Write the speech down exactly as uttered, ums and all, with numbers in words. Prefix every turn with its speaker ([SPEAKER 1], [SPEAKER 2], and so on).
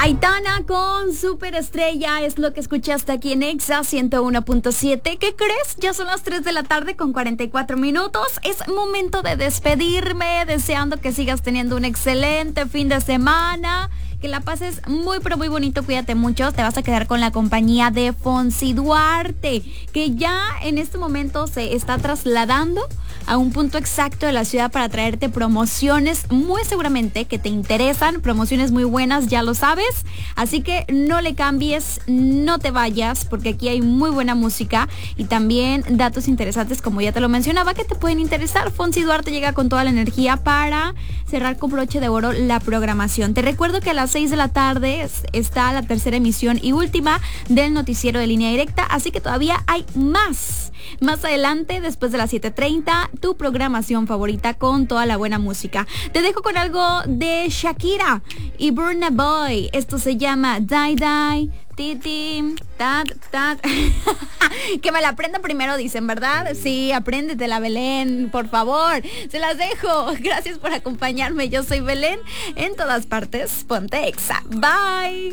[SPEAKER 1] Aitana con Superestrella es lo que escuchaste aquí en Exa ciento uno punto siete. ¿Qué crees? Ya son las tres de la tarde con cuarenta y cuatro minutos. Es momento de despedirme, deseando que sigas teniendo un excelente fin de semana. Que la pases muy pero muy bonito, cuídate mucho. Te vas a quedar con la compañía de Fonsi Duarte, que ya en este momento se está trasladando a un punto exacto de la ciudad para traerte promociones muy seguramente que te interesan, promociones muy buenas, ya lo sabes. Así que no le cambies, no te vayas, porque aquí hay muy buena música y también datos interesantes, como ya te lo mencionaba, que te pueden interesar. Fonsi Duarte llega con toda la energía para cerrar con broche de oro la programación. Te recuerdo que a las seis de la tarde está la tercera emisión y última del noticiero de Línea Directa, así que todavía hay más. Más adelante, después de las siete treinta, tu programación favorita con toda la buena música. Te dejo con algo de Shakira y Burna Boy. Esto se llama Die Die. Titi, tat, tat. Que me la aprenda primero, dicen, ¿verdad? Sí, apréndetela, Belén, por favor. Se las dejo. Gracias por acompañarme. Yo soy Belén. En todas partes, ponte Exa. Bye.